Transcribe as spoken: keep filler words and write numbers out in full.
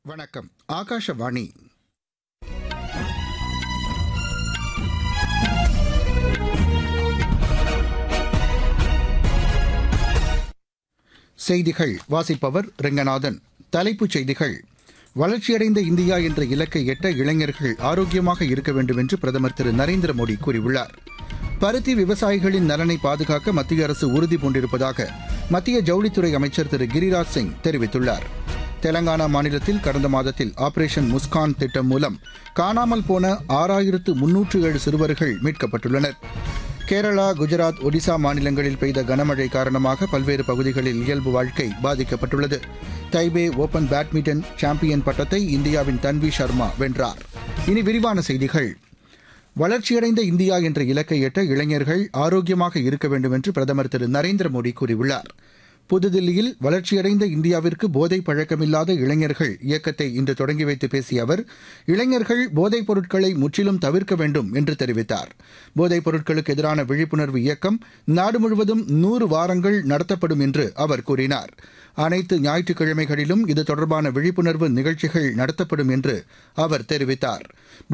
வணக்கம். ஆகாஷவாணி. செய்திகள் வாசிப்பவர் ரெங்கநாதன். தலைப்புச் செய்திகள். வளர்ச்சியடைந்த இந்தியா என்ற இலக்கை எட்ட இளைஞர்கள் ஆரோக்கியமாக இருக்க வேண்டும் என்று பிரதமர் திரு நரேந்திர மோடி கூறியுள்ளார். பருத்தி விவசாயிகளின் நலனை பாதுகாக்க மத்திய அரசு உறுதி பூண்டிருப்பதாக மத்திய ஜவுளித்துறை அமைச்சர் திரு கிரிராஜ் சிங் தெரிவித்துள்ளார். தெலங்கானா மாநிலத்தில் கடந்த மாதத்தில் ஆபரேஷன் முஸ்கான் திட்டம் மூலம் காணாமல் போன ஆறாயிரத்து முன்னூற்று ஏழு சிறுவர்கள் மீட்கப்பட்டுள்ளனர். கேரளா, குஜராத், ஒடிசா மாநிலங்களில் பெய்த கனமழை காரணமாக பல்வேறு பகுதிகளில் இயல்பு வாழ்க்கை பாதிக்கப்பட்டுள்ளது. தைபே ஓபன் பேட்மிண்டன் சாம்பியன் பட்டத்தை இந்தியாவின் தன்வி சர்மா வென்றார். இனி விரிவான செய்திகள். வளர்ச்சியடைந்த இந்தியா என்ற இலக்கை எட்ட இளைஞர்கள் ஆரோக்கியமாக இருக்க வேண்டும் என்று பிரதமர் திரு நரேந்திர மோடி கூறியுள்ளார். புதுதில்லியில் வளர்ச்சியடைந்த இந்தியாவிற்கு போதை பழக்கமில்லாத இளைஞர்கள் இயக்கத்தை இன்று தொடங்கி வைத்து பேசிய அவர், இளைஞர்கள் போதைப் பொருட்களை முற்றிலும் தவிர்க்க வேண்டும் என்று தெரிவித்தார். போதைப் பொருட்களுக்கு எதிரான விழிப்புணர்வு இயக்கம் நாடு முழுவதும் நூறு வாரங்கள் நடத்தப்படும் என்று அவர் கூறினார். அனைத்து ஞாயிற்றுக்கிழமைகளிலும் இது தொடர்பான விழிப்புணர்வு நிகழ்ச்சிகள் நடத்தப்படும் என்று அவர் தெரிவித்தார்.